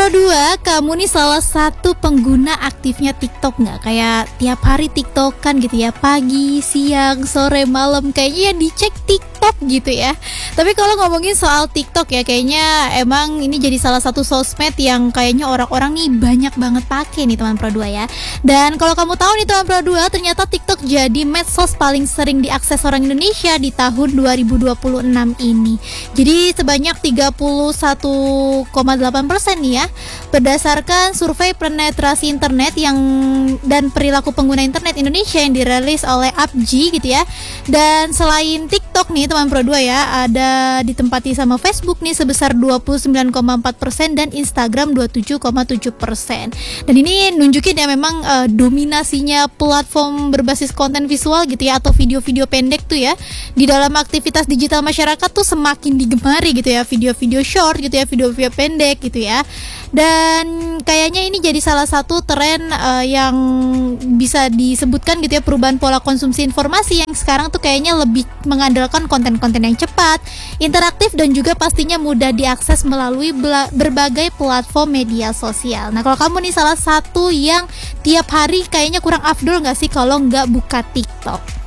Pro 2, kamu nih salah satu pengguna aktifnya TikTok nggak? Kayak tiap hari TikTokan gitu ya, pagi, siang, sore, malam, kayaknya yang dicek TikTok gitu ya. Tapi kalau ngomongin soal TikTok ya, kayaknya emang ini jadi salah satu sosmed yang kayaknya orang-orang nih banyak banget pakai nih teman Pro 2 ya. Dan kalau kamu tahu nih teman Pro 2, ternyata TikTok jadi medsos paling sering diakses orang Indonesia di tahun 2026 ini. Jadi sebanyak 31,8% nih ya, berdasarkan survei penetrasi internet dan perilaku pengguna internet Indonesia yang dirilis oleh APJ gitu ya. Dan selain TikTok nih teman Pro 2 ya, ada ditempati sama Facebook nih sebesar 29,4% dan Instagram 27,7%. Dan ini nunjukin ya memang dominasinya platform berbasis konten visual gitu ya, atau video-video pendek tuh ya, di dalam aktivitas digital masyarakat tuh semakin digemari gitu ya, video-video short gitu ya, video-video pendek gitu ya. Dan kayaknya ini jadi salah satu tren yang bisa disebutkan gitu ya, perubahan pola konsumsi informasi yang sekarang tuh kayaknya lebih mengandalkan konten-konten yang cepat, interaktif, dan juga pastinya mudah diakses melalui berbagai platform media sosial. Nah, kalau kamu nih salah satu yang tiap hari kayaknya kurang afdol nggak sih kalau nggak buka TikTok?